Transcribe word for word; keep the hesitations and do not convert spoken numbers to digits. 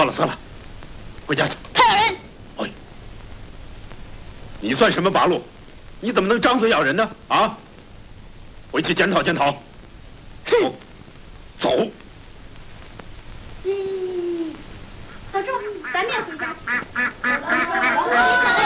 算了算了，回家去。 害人！ 哎，你算什么八路？你怎么能张嘴咬人呢？啊！回去检讨检讨。 哼， 走。 嗯，小仲，咱们也回家。